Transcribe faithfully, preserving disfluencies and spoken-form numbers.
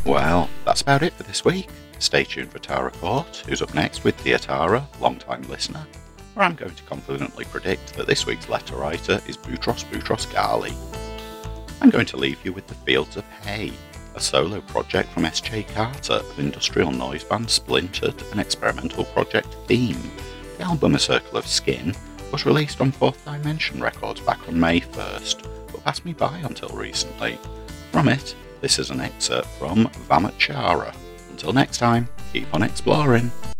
Well, that's about it for this week. Stay tuned for Tara Court, who's up next with Dear Tara, long-time listener, where I'm going to confidently predict that this week's letter writer is Boutros Boutros Ghali. I'm going to leave you with The Fields of Hay, a solo project from S J Carter of industrial noise band Splintered and experimental project Theme. The album A Circle of Skin was released on Fourth Dimension Records back on May first, but passed me by until recently. From it, this is an excerpt from Vamachara. Until next time, keep on exploring.